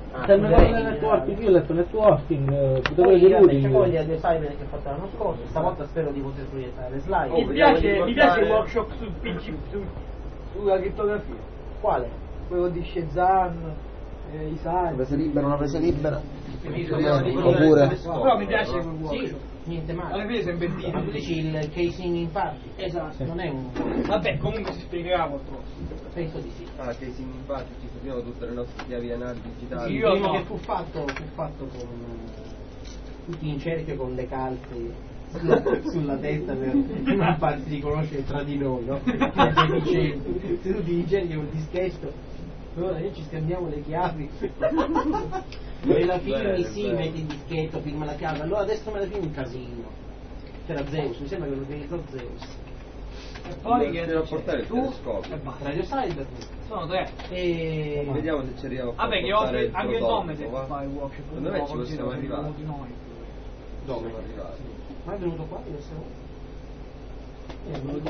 networking, io ho letto networking, c'è voglia di cyber che ho fatto l'anno scorso, stavolta spero di poter proiettare le slide. Mi piace il workshop sul PC, sulla crittografia. Quale? Quello di Shenzhen, Isai. Una presa libera. Oppure. Però mi piace quel workshop. Sì, niente male. Alla fine sempre bene. Ma tu dici il casing in parti? Esatto. Non è un... Vabbè, comunque si spiegherà purtroppo. Penso di sì. Ah, che si infatti ci studiamo tutte le nostre chiavi anali digitali. Il primo che fu fatto con tutti in cerchio con le calze sulla testa per non farsi riconoscere tra di noi, no? Seduti in cerchio con il dischetto. Allora noi ci scambiamo le chiavi. Me la filmi, sì, metti il dischetto, filma la chiave. Allora adesso me la filmi un casino. C'era Zeus, mi sembra che lo organizzò Zeus. E poi che devo portare il telescopio. Radio Cyber. Sono 3. E... Vediamo se ci arriviamo a vabbè, che portare anche il nome prototipo, deve va? fare il workshop. Secondo me ci possiamo arrivare. Dove? Siamo arrivati. Ma è venuto qua diverse volte? Me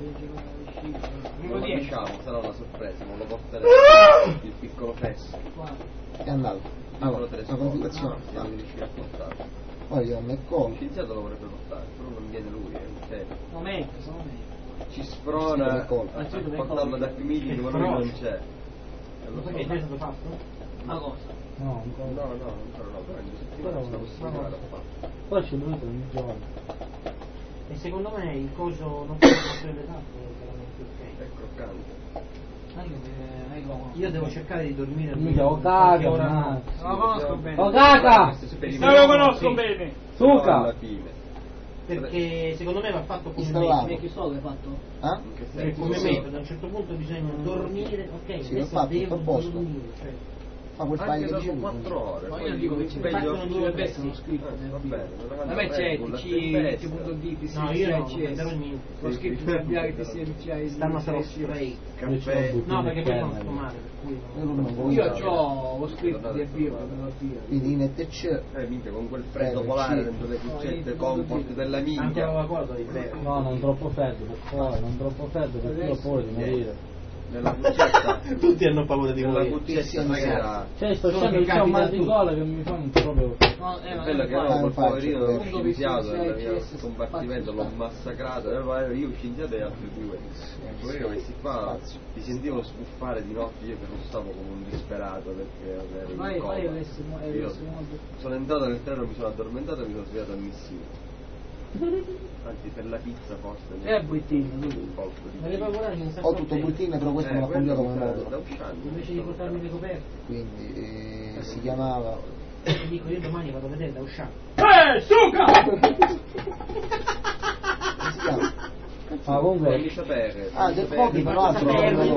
lo Non lo dici? diciamo, sarà una sorpresa, non lo porteremo. Il piccolo fesso. È andato. Allora, la configurazione. Non riuscire a portarlo. Poi io me col. Lo scienziato lo vorrebbe portare, però non viene lui, è un serio. No, meglio, sono meglio. Ci sprona a portarlo da Fimigli, ma lui non c'è. Lo so che è già stato fatto? Ma cosa? No, No, ancora no, però in 2 settimane questa possibilità l'ha fatto. poi c'è venuto ogni giorno. E secondo me il coso non può essere le tappe, è veramente ok. È croccante. Io devo cercare di dormire Mica almeno o caga, qualche ora. no. Non lo conosco bene. O caga! Non lo conosco bene. Suca! Alla fine. Perché secondo me va fatto come Installato. metodo. Che so che hai fatto? In che Cioè, senso? come metodo, a un certo punto bisogna dormire, ok, Sì, l'ho adesso fatto, devo a posto. dormire, cioè. Ma quel file Anche che dopo dicevi. 4 ore. Ma poi io non dico che ci sveglio- facciano dovrebbe essere uno scritto. Va bene, A me c'è TC.d, No, io no, TCS. però niente. Ho scritto in cambiare TCS. Stanno sarò straight. Caffè. No, perché poi non sto male, per cui non... Io ho lo scritto di avvio, Quindi in ETC. Minchia, con quel freddo polare dentro le cuccette comfort della Ancora minchia. la cosa di bere. No, non troppo freddo, per favore, non troppo freddo perché io poi di morire. Nella cuccetta. Tutti hanno paura di Nella morire. cuccetta non era. Cioè sto Solo scendo che che c'è un mal di capita gola che mi fa un proprio... È bello che avevo quel poverino dello Punto scienziato nel visto mio CSS, compartimento, l'ho massacrato, io scienziato e altri due. Poverino, questi qua ti sentivo sbuffare di notte, io che non stavo come un disperato perché ero in coma. Io sono entrato nel treno, mi sono addormentato e mi sono svegliato a Messina. Anzi, per la pizza forse È buitino, un colpo di Me le puoi guardare in Ho tutto buttine, però questo me l'ha quello cambiato come da modo. usciando. Invece di portarmi le coperte, Quindi si chiamava. ti dico io domani vado a vedere da usciare. Suca! Come si chiama? Ma Fammi comunque... sapere. Ah, del pochi tra l'altro.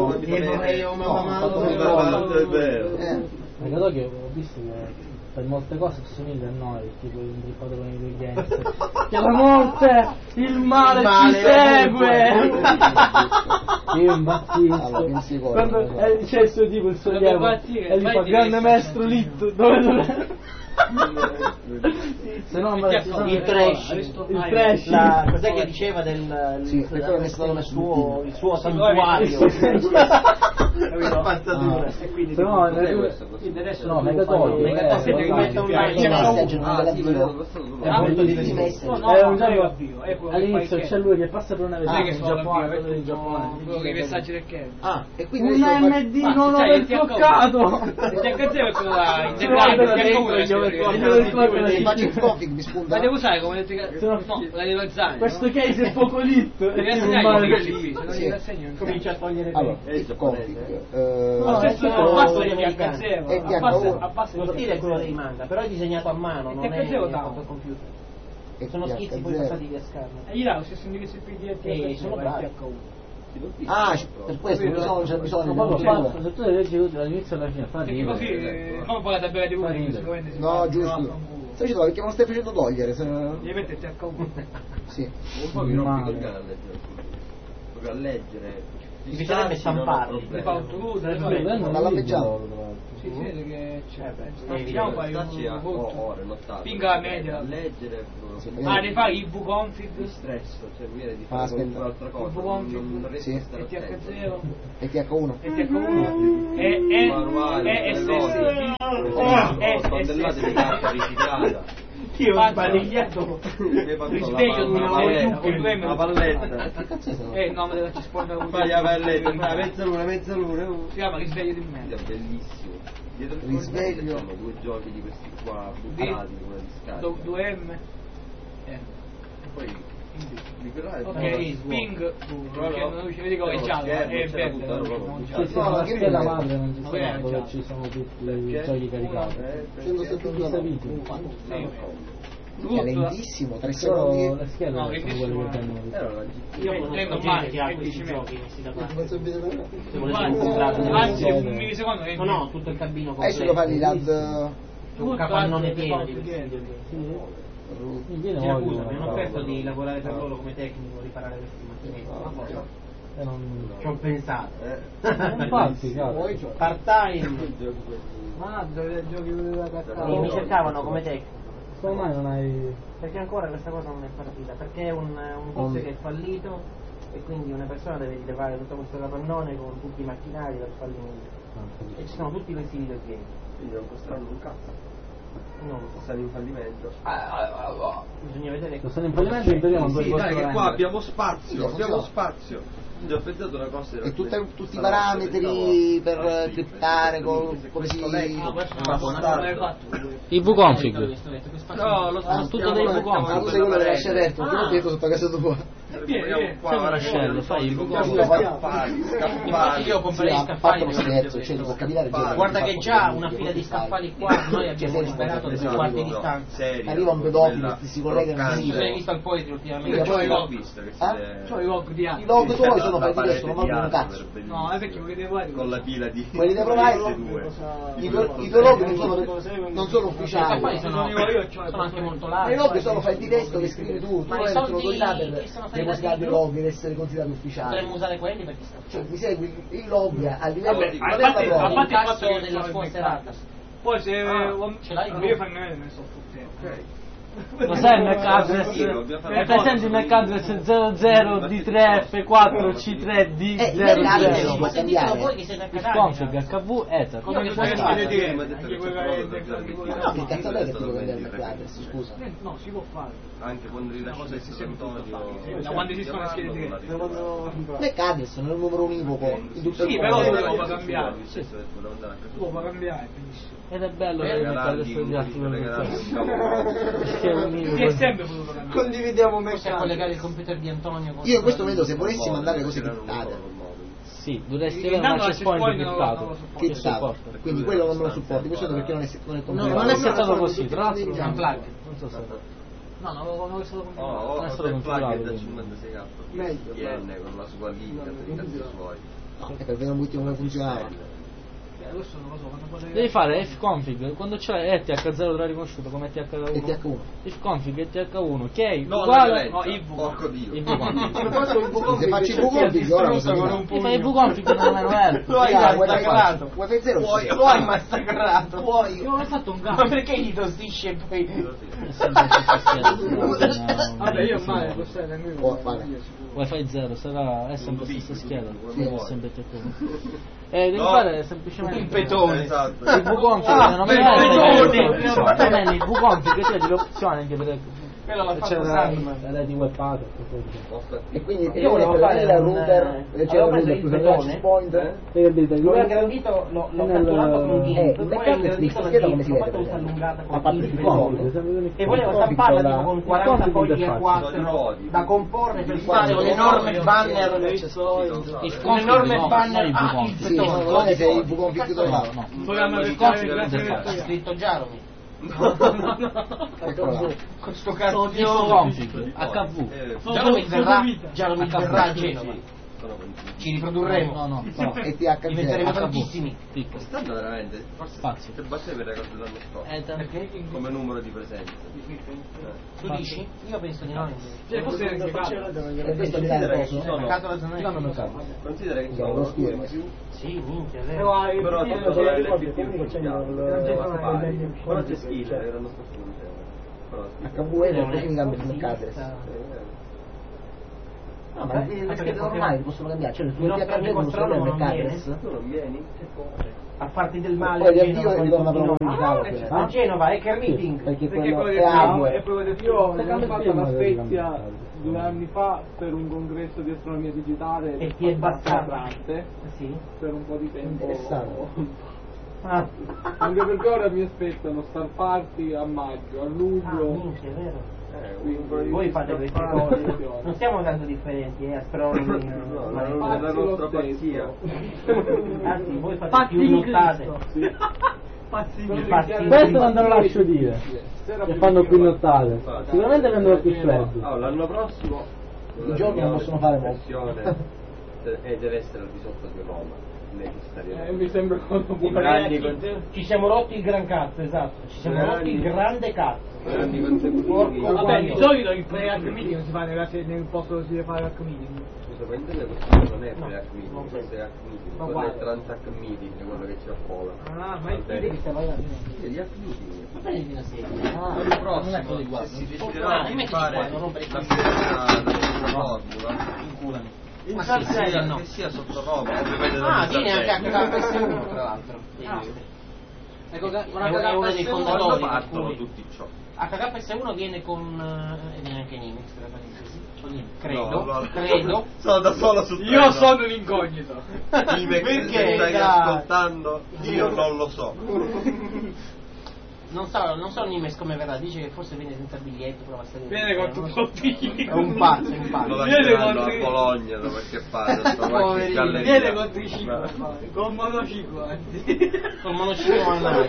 È vero. Perché che ho visto che per molte cose ci somiglia a noi, tipo il padrone dei gangster. Che la morte, il male ci segue! Io impazzisco. Quando c'è il suo tipo, il suo diavolo, e gli fa grande maestro Litto, dove? Se no Il trash, cos'è che diceva del il suo santuario? La spazzatura. E quindi se no adesso no, Megatorio se devi mettere un è molto difficile. All'inizio c'è lui che passa per una sai che in sono Giappone, in Giappone, i messaggi del Kevin. Ah, e quindi un MD non ho bloccato. Il THZ è quello là integrato, faccio il config mi spunta. ma devo usare come la devo alzare. Questo case è poco litto. Devi assegnare quelli, se non gli assegno comincia a togliere Allora, pezzi. il config lo stesso passo di THZ, Abbassa lo stile è quello dei manga, però è disegnato a mano, non è THZ fatto da al computer. Sono schizzi poi passati via schermo. e gli dà lo stesso indirizzo IP di Sono bravi. ah, per questo c'è bisogno Ma di poi se tu le leggi tutte dall'inizio alla fine fa perché ridere. così come poi la tabella di voto sicuramente no, giusto. Stai dicendo perché non stai facendo togliere devi mettere TH1. sì. Un po' mi rompi col cane a leggere. Proprio a leggere. Mi piacerebbe stamparli. Le fa autoroute, Non l'ha leggiato. sì, si vede che c'è. Facciamo Starci a ore, nottate. Finga la media. A leggere. Devi fare il VConfig. Mi stresso, cioè mi viene di fare qualunque altra cosa. Non riesco a stare e attento. E TH1. TH1 e SSD tonnellate di carta riciclata. Io ho sbadigliato Risveglio di una palletta. è il nome della cisporta. Fai la palletta, fai mezzaluna. Si chiama risveglio di me. È bellissimo. Dietro il Risveglio. sono 2 giochi di questi qua buttati come di scarica. 2M. E poi liberare Ok, Ping, perché non ci vedi come è giallo, è verde. Sì, sì, ma la scheda madre non ci sono, dove ci sono tutti i giochi caricati. Tutti serviti. È lentissimo, 3 Però secondi. le schede No, sono che quelle che nessuno. vengono Io prendo male che ha questi giochi messi da parte. Anzi, un millisecondo che no, tutto il cabino Adesso completo. lo fai l'ad. Un capannone pieno di questi Mi viene Mi voglia. accusa, mi hanno offerto di lavorare per loro come tecnico, riparare questi macchinetti. E non... Ci ho pensato. Infatti, cazzo. Part time. Ah, giochi da Sì, mi cercavano come tecnico. Come mai non hai... Perché ancora questa cosa non è partita, perché è un negozio che è fallito e quindi una persona deve rilevare tutto questo capannone con tutti i macchinari del fallimento. E ci sono tutti questi videogame. Quindi non costeranno un cazzo. Non lo so. Stanno in fallimento. Bisogna vedere Lo stanno in fallimento in teoria non puoi Sì, dai, che costruire. qua abbiamo spazio, Sì, abbiamo sì. spazio. Quindi ho pensato una cosa. E tutti i parametri per criptare, come si... I vconfig. No, lo so, tutto dei vconfig. Ah, tu sei quello che lascia aperto, perché l'ho detto sotto casa tua. Qua la Rascello, fai il vconfig. Io comprerei A parte lo scaffali. scherzo, cioè può capitare gente Guarda che già fa una fila di scaffali qua, Cioè, noi abbiamo liberato 2 quarti di distanza. Arriva un pedofilo, si collega in Tu giro. hai visto il poetry ultimamente? Io Poi poi l'ho visto che C'ho i log di I anni. log tuoi sono la fatti adesso, non parete valgono un di cazzo. Hardware, No, è perché quelli dei vari. con la pila di Quelli dei provider, PS2. i tuoi log non sono I ufficiali. scaffali sono anche molto larghi. I log sono file di testo che scrivi tu, tu Ma non i hai l'autorità soldi per che sono depositare fatti i da log ed essere considerati ufficiali. Potremmo usare quelli per gli scaffali. Cioè, mi segui il log a livello Vabbè, di a non è parte- la a prova. parte- Il tasso della sponsorata. Poi se ce l'hai? io farne vedere ne so tutte. Lo sai il MAC address? È presente il MAC address 00D3F4C3D00? Ma sentitelo voi che siete a Il Catania. config HV Ether. Come che puoi fai? fare dire? Anche quella No, che cazzo è che ti puoi vedere il MAC address, scusa. No, si può fare. anche quando rilasci il Antonio Da quando esistono le schede dirette. MAC address non è un numero univoco in tutto il Sì, mondo. però lo puoi cambiare. Sì, devo andare a casa Lo puoi cambiare, benissimo. Ed è bello che il MAC address di altri regalargli Perché è un Si è sempre potuto cambiare. Condividiamo Possiamo collegare il computer di Antonio con Io in questo momento se volessi mandare le cose criptate, Sì, dovresti avere un Intanto access point l'access point criptato. non lo Che criptato, supporta. quindi quello non me lo supporti, questo perché non è No, completo. non è settato così, tra l'altro Unplug. non so se... No, non è stato comprato. Oh, è stato il plug configurato, è da quindi. 56k yen con la sua linea per i cazzi suoi. E per vedere un attimo come funzionava. Questo non lo so, quando poi... Devi fare fconfig quando c'è ETH0 l'ha riconosciuto come ETH1. ETH1. Fconfig ETH1 che No, uguale no, il porco dio. il vconfig. Se faccio il vconfig ora lo so Ti fai il vconfig non è novello. Lo hai massacrato. Vuoi fare zero? Lo hai massacrato. Io non ho fatto un Ma gatto. perché gli tossisce e poi... Vabbè, io male, lo sai, tengo Oh, vale. Wi-Fi 0 sarà è sempre la stessa scheda. Sì. È sempre ETH1. Devi No. fare semplicemente Il petone. Esatto. il vconfig non è il vconfig c'è l'opzione anche per Quello l'ha c'è fatto la Sandman. rete web path. E quindi Io volevo fare il un- router, c'è avevo il preso il router, petone. l'access point. L'ho ingrandito, l'ho catturato con un gimp, il poi MAC ho address di ingrandito questa la scheda gimp, come si l'ho vede? fatto tutta allungata A parte con il il config. petone. E volevo stamparla tipo con 40 fogli A4 da comporre per fare un enorme banner, un enorme banner il Sì, no, petone. non è se il vconfig che trovavo, no. Programma per Config Ho scritto Jaromi. Eccola là. Con sto il cazzo config HV Jaromi verrà a Genova. Ci riprodurremo. no ETH0. Diventeremo tantissimi. piccolo Quest'anno veramente, forse Spazio. se basterebbe il record dell'anno scorso. Perché? Come numero di presenze. Tu dici? Io penso di no. Cioè, forse è anche E questo mi dà il Considera che ci coso? sono. Mercato razionale. Io non lo capo. Considera che ci Lo sono spiego. Sì, minchia, vero. Però hai... Però io tutto lo so, però c'è schifo, l'anno scorso non c'era. Però HV è perché mi cambia il MAC address. No, ma le schede normali possono cambiare, cioè le tue Il nostro amico astronomo non viene? Tu non vieni? A farti del male. Poi a riavvio Genova, e ritorna quando proprio in Italia. a Genova, è che meeting. Perché Perché quello quello è acqua. è quello che io ho Secondo fatto me una è Spezia 2 anni fa per un congresso di astronomia digitale E ti è bastato? Atlante, Sì. per un po' di tempo. Interessante. Ah, Anche perché ora mi aspettano Star Party a maggio, a luglio. minchia, è vero. Quindi- Voi fate queste cose, non siamo tanto differenti, astronomi. No, ma- no, la nostra pazzia. Anzi, voi fate Pazzi più di nottate. Cristo. Pazzi Pazzi. Questo non te lo lascio dire. Che fanno qui nottate. Infatti. Sicuramente vengono più freddi. L'anno prossimo I giorni non possono fare molto. sessione e deve essere al di sotto di Roma. Lei che sta mi sembra quando Sì, perché ci siamo rotti il gran cazzo, esatto. Ci siamo rotti il grande cazzo. grandi consecutivi. Porco Vabbè, di Guaglione. solito il pre-hack meeting non si fa nel posto dove si deve fare hack meeting. Scusa, ma in Italia questo non è No, pre-hack meeting, non questo è penso. hack meeting, Ma quello è guarda. trans-hack meeting, quello che ci affolla. Ah, ma Va bene. Vedi che stai facendo? Gli hack meeting. Ma prendi una serie. L'anno non è prossimo, quello di guarda. se si Ah, deciderà di mettiti fare qua, non rompere la il stessa formula, Inculami. che Ma sì, sia, no. che sia sotto Roma, ovviamente Ah, non viene anche a sapete. KS1 tra l'altro. Ecco, È uno dei fondatori. Quando per partono cui- tutti ciò? HKS1 viene con e viene anche Nimitz, tra parentesi. No, no. Credo. Sono da solo su Io treno. sono un incognito. Dime che Perché, se stai dai? ascoltando, io non lo so. Non so Nimitz come verrà, dice che forse viene senza biglietto, prova a stare. Viene con tutto il È un pazzo, è un Lo pazzo. lasceranno a Bologna dove che fa adesso qualche Poverino. galleria. Viene con triciclo, con monociclo, anzi. Col monociclo mandato.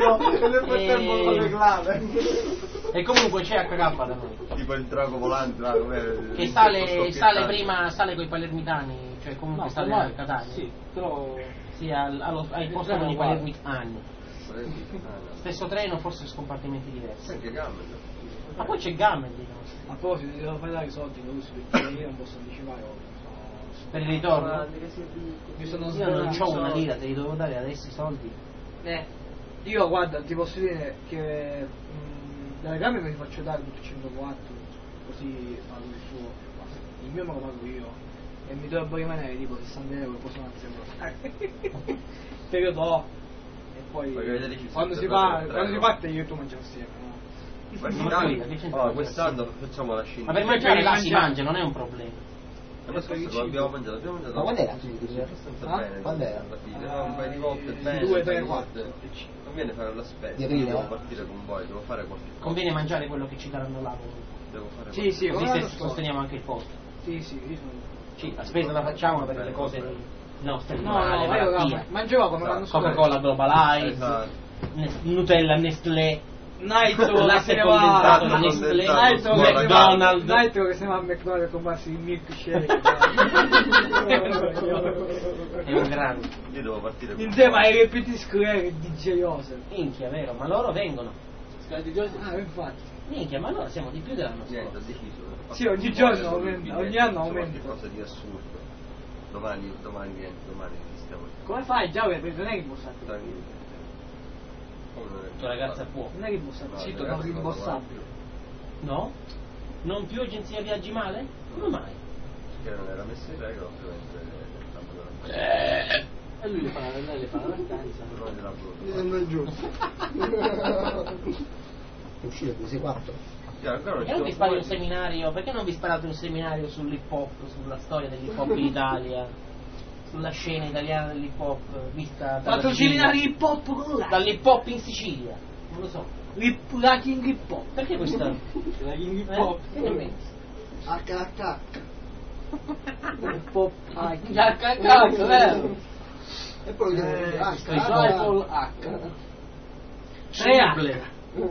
E comunque c'è HK da noi. Tipo il drago volante là, Che sale prima, sale coi palermitani, cioè comunque No, sale ma- a Catania. sì, però Sì, ai posti con i uguale. palermitani. Stesso treno, forse scompartimenti diversi. Anche Gammel. Ma poi c'è Gammel, A proposito, devo fare dare i soldi russi perché io non posso anticipare ora. per il ritorno. Mi sono Io non sbagliato. ho una lira, te li devo dare adesso i soldi. Io guarda, ti posso dire che dalle gambe me li faccio dare tutti 104, così pago il suo. Il mio me lo pago io. E mi dovrebbero rimanere tipo 60 euro, poi sono anzi te lo do. E poi Perché vedete ci quando sono si, sempre va, tre, quando si no? parte io e tu mangiamo assieme, no? Quest'anno facciamo la scimmia. Ma per mangiare là si mangia, non è un problema. L'anno scorso lo abbiamo mangiato Ma quando era? abbastanza Ah? bene. Quando era? Alla fine, un paio di volte bene, 2, un paio 3, di 4. volte. Conviene fare la spesa, Di aprile? devo partire con voi, devo fare qualche cosa. Conviene mangiare quello che ci daranno là. Devo fare Sì, sì, Così come l'anno se scorso. sosteniamo anche il posto. Sì, sì, io sono... Sì, la spesa la facciamo per le cose nostre, No, male, no, io malattia. mangiavo come l'anno scorso. Coca-Cola Globalize, Esatto. Nutella Nestlé, Nitro latte che condensato se ne va Nestlé, Condensato, McDonald's. Nitro che se ne va a McDonald's a comprarsi il milkshake. È un grande. Io devo partire con Insieme voi. ai ripeti square e DJ Joseph. Minchia, vero, ma loro vengono. Ah, infatti. Minchia, ma allora siamo di più dell'anno Niente, ho scorso. deciso. Sì, ogni giorno aumenta, ogni anno aumenta. Qualcosa di assurdo. Domani stiamo Come fai già? Perché non è rimborsabile. tranquilli. Tua ragazza può. Non è rimborsabile, No, zitto, ragazzi, non rimborsabile. No? Non più agenzia viaggi male? Come mai? Perché non era messa in regola, ovviamente e lui le fa la vacanza. non della Mi sembra giusto. È uscito il 4. Perché non vi spari un seminario? Perché non vi sparate un seminario sull'hip hop, sulla storia dell'hip hop in Italia, sulla scena italiana dell'ip hop vista dalla Fatto Sicilia? seminari hip hop con la Dall'hip hop in Sicilia? Non lo so. la King hip hop. Perché questa? La King hip Che ne pensi? HH. Hip hop. Già cazzo, vero? E poi Triple H. Triple.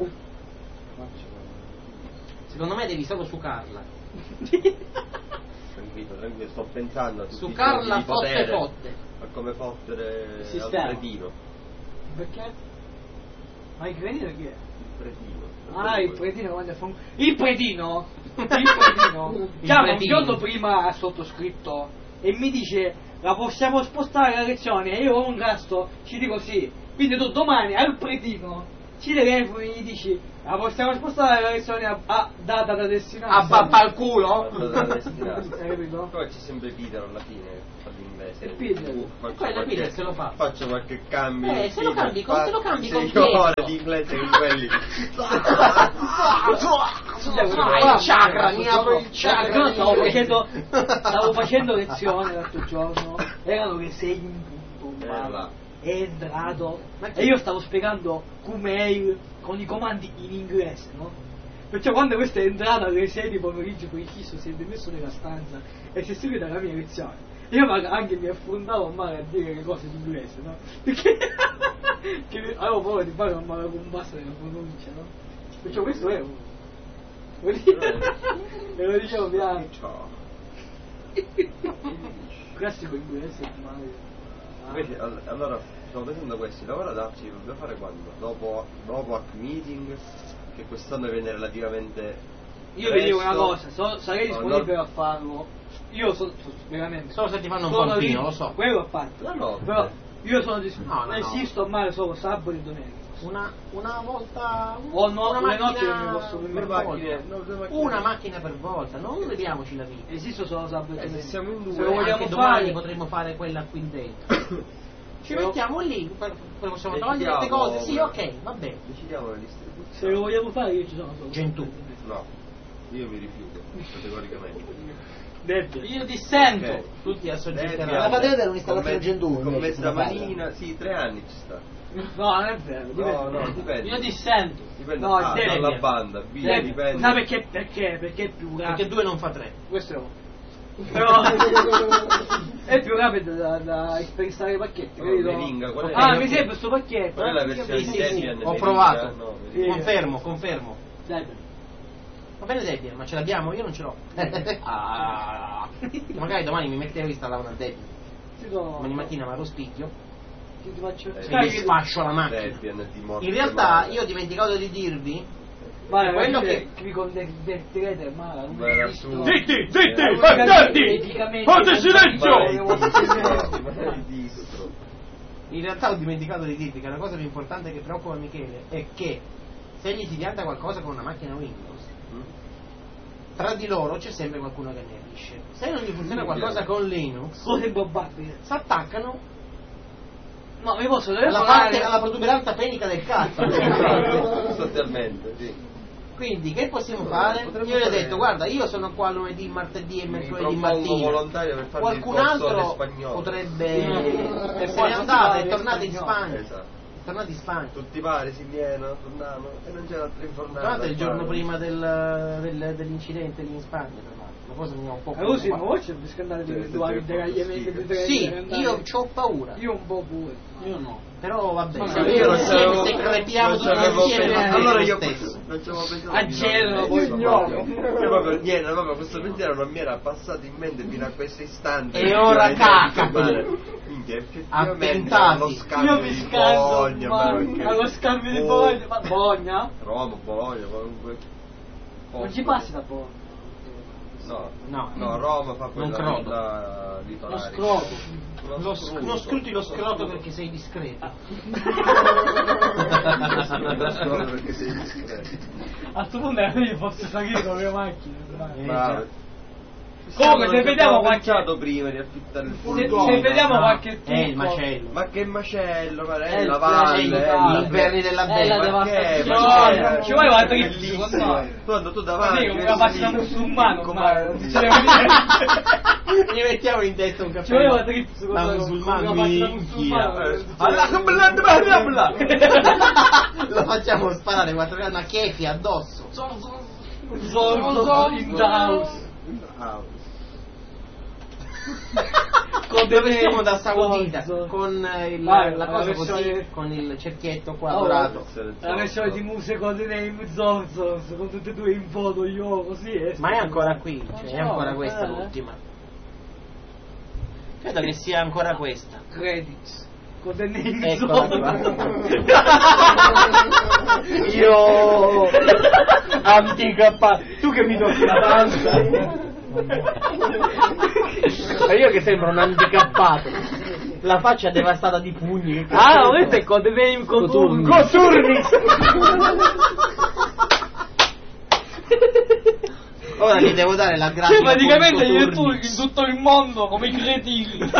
Secondo me devi solo sucarla. Tranquillo, sto pensando a tutti i Sucarla giochi di potere, fotte. a come fottere Sistema. Alfredino. Perché? Ma il credito chi è? Il pretino. Ah, il predino quando fa un... Il predino? Il predino? Chiama un predino. giorno prima ha sottoscritto e mi dice la possiamo spostare la lezione e io ho un gasto, ci dico sì. Quindi tu domani al predino ci telefoni e gli dici la possiamo spostare la lezione a data da destinare. A pappa al culo? Capito? Poi c'è sempre Peter alla fine fa l'inglese. E Peter? Quello Peter se lo fa. Faccio qualche cambio. Se lo cambi con 6 ore di inglese con quelli. Il chakra, mi apro il chakra. Stavo facendo lezione l'altro giorno, erano le 6 in punto, è entrato e io stavo spiegando Qmail con i comandi in inglese, no? Perciò quando questo è entrato alle 6 di pomeriggio preciso si è messo nella stanza e si è seguito la mia lezione. Io anche mi affrontavo a male a dire le cose in inglese, no? Perché avevo paura di fare una mala combassa nella pronuncia, no? Perciò questo è uno. E lo dicevo piano. Classico inglese, male. Invece, allora, stavo pensando questo, il lavoro ad Arci lo dobbiamo fare quando? Dopo Hack Meeting, che quest'anno viene relativamente. Io vi dico una cosa, sarei disponibile a farlo. Io sono veramente. Solo se ti fanno un compito, lo so. Quello ho fatto. No. Però io sono disponibile. No. Esisto male solo sabato e domenica. Una volta. O no, una le notti macchina non mi posso per permettere. volta. Una macchina per volta, non leviamoci la vita. Esisto solo sabato e domenica. Se siamo in due, se lo vogliamo Anche fare domani potremmo fare quella qui dentro. Ci mettiamo lì, possiamo togliere Decidiamo queste cose. Sì, ok, va bene. decidiamo la distribuzione. se lo vogliamo fare io ci sono solo Gentù. No, io mi rifiuto, categoricamente. Io dissento. Ok. Tutti Debbia- assoggetteranno. La fate vedere un'installazione con Gen 2 con invece, mezza se lo fate. manina, sì, 3 anni ci sta. No, non è vero, dipende. Dipende. Io dissento. Dipende No, dalla deve. banda, B, Deve. dipende. Sai perché? Perché è più rapido. Perché 2 non fa 3. Questo è uno. Però è più rapido da installare i pacchetti, Oh, capito? Melinga, qual è? Ah, Ok. mi serve questo pacchetto. Qual è la versione Sì, di sì, sì, Debian? ho Melinga? provato. No, Sì. Confermo. Dai, Va bene Debian, ma ce l'abbiamo? Io non ce l'ho. Magari domani mi mettevo a installare una Debian. Domani mattina vado spicchio ti faccio e mi sfascio la macchina. Debian ti morde In realtà male. io ho dimenticato di dirvi Vai, quello quello che- che vi convertirete male. Ma era su- Zitti, Epicamente. fate silenzio! Mai distro. in realtà ho dimenticato di dirvi che una cosa più importante che preoccupa Michele è che se gli si pianta qualcosa con una macchina Windows, tra di loro c'è sempre qualcuno che ne esce. Se non gli funziona qualcosa con Linux, Cose improbabili. si attaccano No, mi posso alla protuberanza penica del cazzo. Sostanzialmente, sì. Quindi che possiamo fare? Potremmo Io gli ho fare- detto guarda, io sono qua lunedì, martedì e Mi mercoledì propongo mattina. volontario per farmi Qualcun il corso altro all'espagnolo. potrebbe E se poi n'è non andato, si è va tornato in all'espagnolo. Spagna. Esatto. È tornato in Spagna. Tutti pari si viene, torniamo e non c'è altra informazione. Tra l'altro il giorno prima dell'incidente lì in Spagna, tra l'altro. La cosa mi ha un po' Così, ma preoccupato. voi c'è di scandale di eventuali deragliamenti di treni Sì, per andare- io c'ho paura. Io un po' pure. Io no. Però vabbè, Ma se io io non insieme se crepiamo non tutti c'avevo insieme pensato- non è allora lo io stesso. non ci avevo pensato A di Genova, non- poi proprio. ignoro. Io proprio niente, proprio questo pensiero non mi era passato in mente fino a questo istante. E ora caca. Minchia, effettivamente Attentati. allo scambio Io mi di scando Bologna, ma perché- allo scambio di Oh, Bologna. Ma Bologna? Roma, Bologna, qualunque Non ci passi da Bologna. No. Roma fa Non quella credo. da litorale. Lo scroto. Non scruti lo scroto perché sei discreto. Lo scroto perché sei discreto. A questo punto io posso salire con le mie macchine. Bravo. Comunque, se vediamo Ho qualche. pensato prima di affittare il Se furgone. vediamo No, qualche è il trucco. macello. Ma che macello, guarda, È è il la valle, macello, Gli inverni della la bella. Ma che è? devastazione. Ma che è? Ci vuoi guardare che Bellissimo. secondo Quando tu davanti Sì, una pagina musulmana ormai, non ci devo dire. Gli mettiamo in testa un caffè. Ci voleva trip secondo Da me, musulmano, una pagina minchia. musulmana. Lo facciamo sparare 4 anni a chefi addosso. Zorzo in the house. Con Lo vestiamo da saudita Zorzo. con Vai, la cosa così, versione- con il cerchietto qua Oh, dorato. La versione di musica di Name Zorzo, con tutte e due in foto io così. Ma è ancora qui, cioè, è ancora so, questa l'ultima. Credo che sia ancora questa. Credits. Con The Name Eccola Zorzo. Io antica tu che mi tocchi la panza. Ma io che sembro un handicappato. la faccia devastata di pugni. questo è Codename Coturnix. Ora gli devo dare la grazia. Cioè, praticamente gli tu in tutto il mondo come i cretini.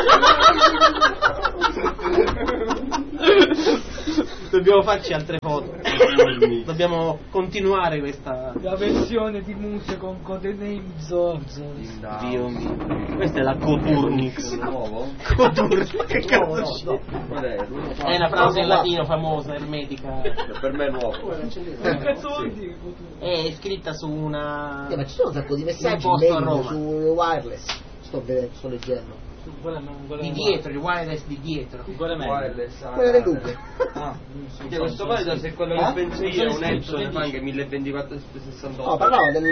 Dobbiamo farci altre foto. Dobbiamo continuare questa. La versione di Muse con Codename Zorzo. Dio mio. Questa è la Coturnix. Nuovo? Coturnix. Che cazzo? Qual è? È una frase in latino famosa, ermetica. Per me è nuovo. Che cazzo vuol dire Coturnix? È scritta su una. Ma ci sono un sacco di messaggi Un posto a in Roma. su wireless. Sto leggendo. Di dietro, il wireless di dietro. Wireless, Quella del Lupe. Perché questo valido se quello che penso io è un Epson fa anche 1024-68. No, parlavo del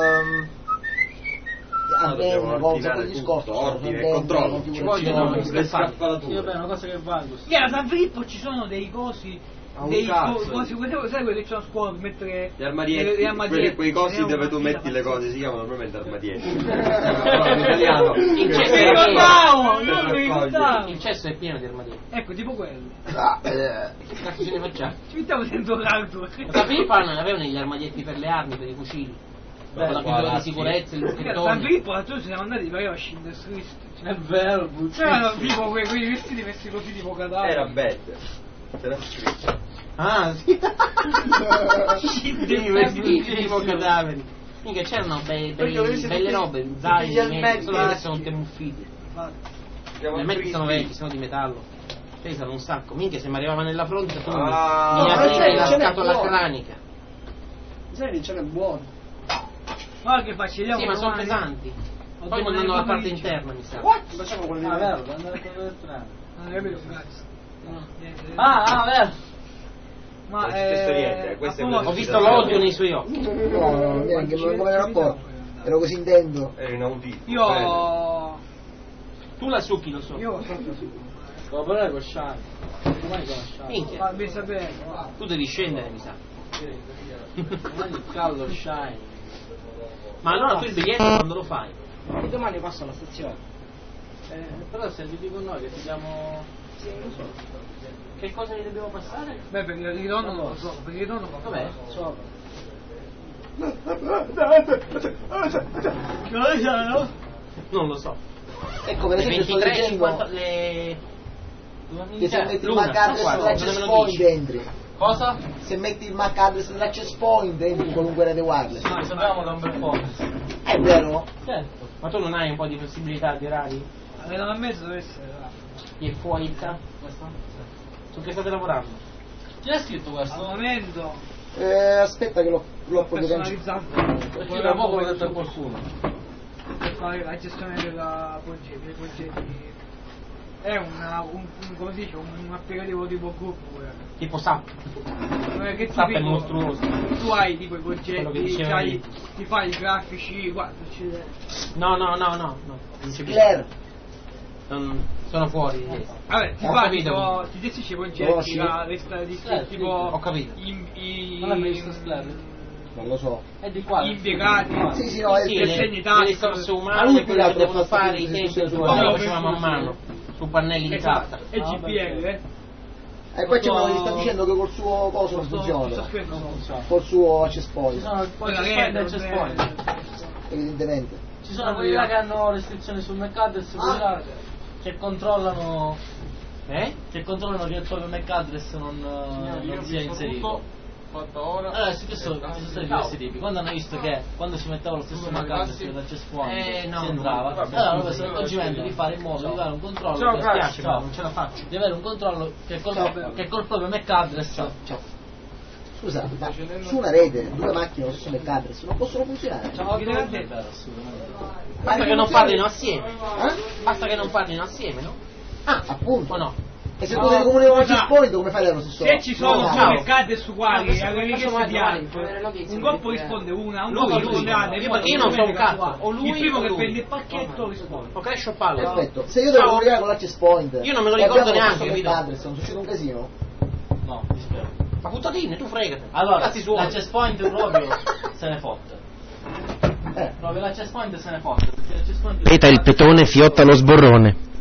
dobbiamo antenne, cosa ordinare quel discorso. tutto, ordine, controllo. Ci vogliono le scappalature. Sì, vabbè, una cosa che vale. A San Filippo ci sono dei cosi. un Dei cazzo. cosi, sai quelli che c'è a scuola per mettere Gli armadietti, quei cosi dove tu metti le cose si chiamano normalmente armadietti. In italiano. Il cesso Mi è ricordavo, pieno. non mi ricordavo. Il cesso è pieno di armadietti. Ecco, tipo quello. Che cazzo ce ne facciamo? Ci mettiamo dentro l'hardware. San Filippo non avevano gli armadietti per le armi, per i fucili. Dopo la chiusura di sicurezza, il San lucchettone. Filippo, l'altro giorno siamo andati, pareva Schindler's List. È vero, C'erano tipo quei vestiti messi così tipo cadavere. Era bad. C'era scritto. Ah, sì. Tipo cadaveri. Minchia, c'erano belle robe, zaini, solo adesso sono temuffiti. Le metti sono vecchi, sono di metallo. Pesano un sacco. Minchia, se mi arrivava nella fronte tu mi aprivi la scatola cranica. Sai che ce n'è buono. Guarda che facciamo. Sì, ma sono pesanti. Poi non hanno la parte interna, mi sa. Facciamo quello di vero, andare a quello del treno. Non capito, grazie. Vero. Ma Non è successo niente, questo è Ho visto l'odio nei suoi occhi. No, neanche come ero accorto. Ero così intento. Era inaudito. Io Tu la succhi, lo so. so che Devo parlare con Shine. Domani con Shine. Minchia. ma ben sapere. Tu devi scendere, mi sa. Domani il caldo Shine. Ma allora tu il biglietto quando lo fai? E domani passo alla stazione. Però se vi dico noi che ti diamo... Sì, lo so. Che cosa gli dobbiamo passare? Beh, per il ritorno non lo so, per il ritorno va Vabbè. Sopra. Non lo so. Ecco, per Le esempio sto 23, leggendo 50, le... che se metti il Luna, MAC address guarda, dell'access non me lo point dici. entri. Cosa? Se metti il MAC address dell'access point entri in qualunque rete wireless. Noi sappiamo da un bel po'. È vero? Certo. Ma tu non hai un po' di flessibilità di orari? alle 9:30 deve essere là. E fuori su che state lavorando? Chi ha scritto questo? Al momento Aspetta che l'ho proprio personalizzato Perché da poco l'ho detto a qualcuno. per fare la gestione dei progetti. È come si dice, un applicativo tipo gruppo. Tipo SAP. Che tu SAP è tipo- mostruoso. Tu hai tipo i Quello che progetti, diceva c'hai, lì. ti fai i grafici, guarda, c'è. No. Non ci Claire. sono fuori. Vabbè, ti Ho fai capito. tipo, ti gestisci i progetti, Conosci? tipo Ho capito. Non l'hai mai visto Scler? Non lo so. È di qua. gli impiegati. Sì, sì, no, è Sì, che le, segni le tanto. risorse Ma umane, lui quello che l'altro devono ha fatto fare i tutte tempi, queste lo cose. facevamo a mano, su pannelli di Esatto, carta. e GPL. E poi c'è uno che sta dicendo che col suo coso non funziona. Col suo access Ci point, sono il Poi la point rete, e il chest point. evidentemente. Ci sono quelli là che hanno restrizioni sul McAddress, quelli là che controllano che il proprio McAddress non sia inserito. Fatto ora. Allora, ci sono stati diversi tipi. Quando hanno visto che quando si metteva lo stesso McAddress dell'access point no, si entrava, no. allora hanno preso l'accorgimento di fare in modo di avere un controllo Ciao, che grazie, ciao, non ce la faccio. di avere un controllo che col proprio McAddress Scusa, ma su una rete, due macchine allo stesso MAC address non possono funzionare. assolutamente. Basta che non parlino assieme. Eh? Basta che non parlino assieme, no? Ah, appunto. O no? E se tu devi comunicare con l'access point come fai allo stesso? Se ci sono No, due no. McAddress uguali alle richieste di vai, altro, vai, vai, un corpo risponde una, un Lui, corpo lui. risponde l'altra. Io perché io non so un cazzo, o lui il primo o che lui. prende il pacchetto risponde. O crash o palle. Perfetto, se io devo comunicare con l'access point Io non me lo e ricordo abbiamo lo neanche, stesso capito? MAC address, non succede un casino? No, mi spiace. Ma puttatine, tu fregate. Allora, Cazzi suoni. l'access point proprio se ne fotte. Proprio l'access point se ne fotte. Perché l'access point Peta il petone, fiotta lo sborrone.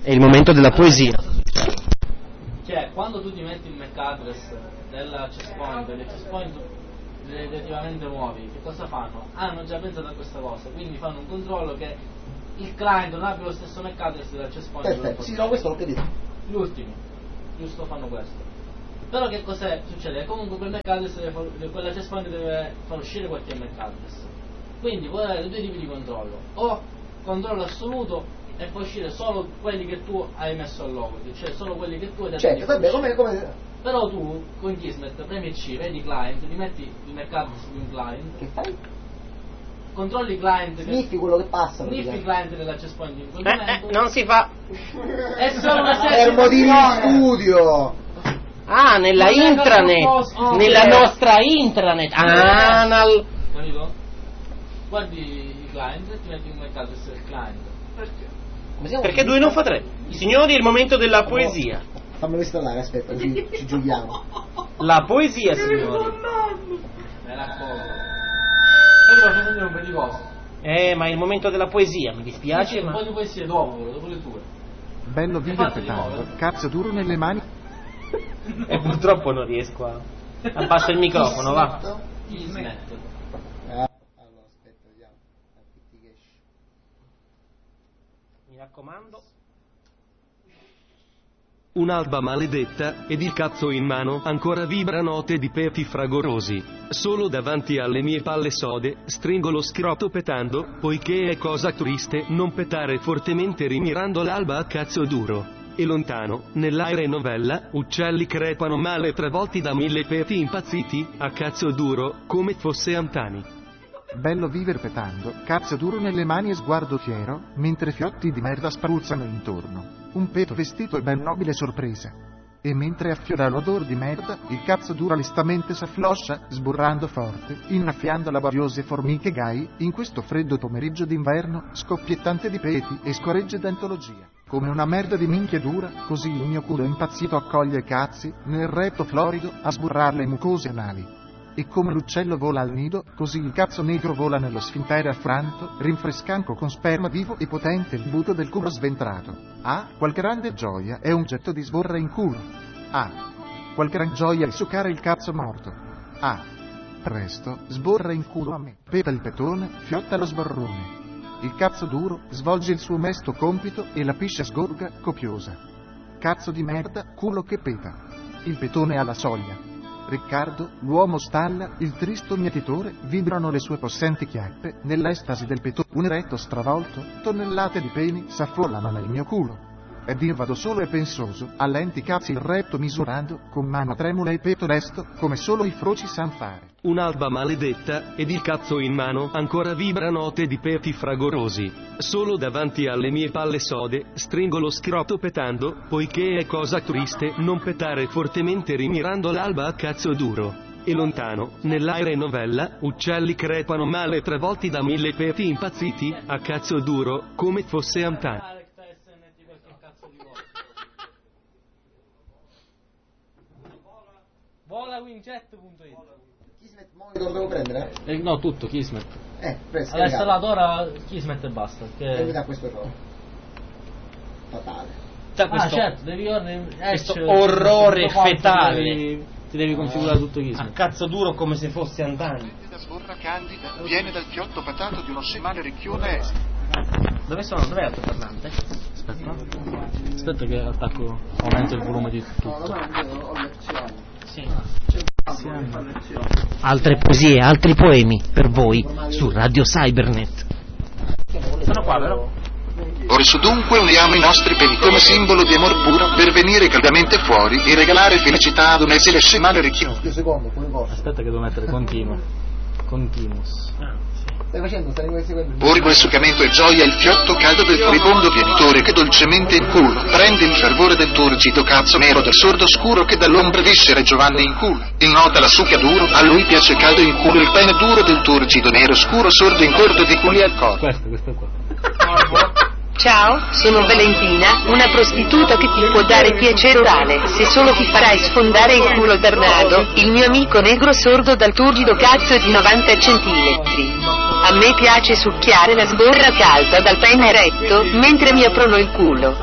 È il momento della poesia. Cioè, quando tu ti metti il MAC address dell'access point, dell'access point relativamente nuovi, che cosa fanno? Hanno già pensato a questa cosa, quindi fanno un controllo che il client non abbia lo stesso MAC address dell'access point. Perfetto, sì, no, questo l'ho capito. Gli ultimi, giusto, fanno questo. Però che cos'è? Succede? Comunque quel MAC address quell'access point deve far uscire qualche MAC address. Quindi puoi avere due tipi di controllo, o controllo assoluto e puoi uscire solo quelli che tu hai messo al logo, cioè solo quelli che tu hai detto. Certo, vabbè, come... Però tu con Kismet premi C, vedi client, ti metti il MAC address di un client. Che fai? Controlli il client. Sniffi quello che passa. Sniffi il client dell'access point di un controllo. Non si fa. È solo una Fermodini in studio. Ah, nella intranet. Nella nostra intranet. Capito? Guardi il client e ti metti il MAC address del client. Perché 2 non fa 3. Signori, è il momento della poesia. Fammelo installare, aspetta, ci giochiamo. La poesia, signori. Me la accorgo. Poi ti faccio vedere un po' di cose. Ma è il momento della poesia, mi dispiace, un po' di poesie dopo le tue. Bello video petando, cazzo duro nelle mani. E purtroppo non riesco a... Abbassa il microfono, va. Kismet. Allora, aspetta, vediamo. Mi raccomando. Un'alba maledetta, ed il cazzo in mano ancora vibra note di peti fragorosi. Solo davanti alle mie palle sode, stringo lo scroto petando, poiché è cosa triste non petare fortemente rimirando l'alba a cazzo duro. E lontano, nell'aere novella, uccelli crepano male travolti da 1000 peti impazziti, a cazzo duro, come fosse antani. Bello viver petando, cazzo duro nelle mani e sguardo fiero, mentre fiotti di merda spruzzano intorno. Un peto vestito e ben nobile sorpresa. E mentre affiora l'odor di merda, il cazzo duro listamente s'affloscia, sburrando forte, innaffiando laboriose formiche gai, in questo freddo pomeriggio d'inverno, scoppiettante di peti e scoregge d'antologia. Come una merda di minchia dura, così il mio culo impazzito accoglie cazzi, nel retto florido, a sburrar le mucose anali. E come l'uccello vola al nido, così il cazzo negro vola nello sfintere affranto, rinfrescando con sperma vivo e potente il buco del culo sventrato. Ah, qual grande gioia è un getto di sborra in culo. Ah, qual gran gioia è succare il cazzo morto. Ah, presto, sborra in culo a me. Peta il petone, fiotta lo sborrone. Il cazzo duro svolge il suo mesto compito e la piscia sgorga, copiosa. Cazzo di merda, culo che peta. Il petone alla soglia. Riccardo, l'uomo stalla, il tristo mietitore, vibrano le sue possenti chiappe, nell'estasi del petone. Un eretto stravolto, tonnellate di peni s'affollano nel mio culo. Ed io vado solo e pensoso, a lenti cazzi il retto misurando, con mano tremula e peto lesto, come solo i froci san fare. Un'alba maledetta, ed il cazzo in mano ancora vibra note di peti fragorosi. Solo davanti alle mie palle sode, stringo lo scroto petando, poiché è cosa triste non petare fortemente rimirando l'alba a cazzo duro. E lontano, nell'aere novella, uccelli crepano male travolti da 1000 peti impazziti, a cazzo duro, come fosse antani. Volawinjet.it. Kismet Monitor devo prendere? No, tutto, Kismet. Presto. Allora installato ora Kismet e basta. E mi dà questo errore. Fatale. Certo, devi questo orrore fetale. Ti devi configurare tutto Kismet. A cazzo duro come se fosse antani. La sborra candida viene dal fiotto patato di uno scemale ricchione est. Dove sono? Dov'è l'altoparlante? Aspetta che attacco, aumento il volume di tutto. Ho lezioni. Sì. Altre poesie, altri poemi per voi su Radio Cybernet. Sono qua, vero? Ora su dunque uniamo i nostri peni come simbolo di amor puro per venire caldamente fuori e regalare felicità ad un esile scemale ricchione. Aspetta che devo mettere continuous. Stai seguendo? Ora quessucamento e gioia il fiotto caldo del furibondo pianitore che dolcemente in culo prende il fervore del turgido cazzo nero del sordo scuro che dall'ombra viscera Giovanni in culo. Innota la succhia duro, a lui piace caldo in culo il pene duro del turgido nero scuro sordo in cordo di culi al corpo. Questo qua. Ciao, sono Valentina, una prostituta che ti può dare piacere orale, se solo ti farai sfondare il culo da Bernardo, il mio amico negro sordo dal turgido cazzo di 90 centimetri. A me piace succhiare la sborra calda dal pene eretto, mentre mi aprono il culo.